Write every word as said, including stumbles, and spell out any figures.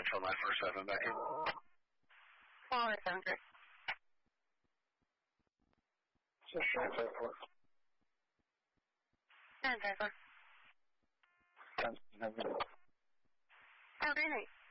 Central nine four seven back in. Four seven three. Just nine five four. Nine five four. Ten. Have a great night.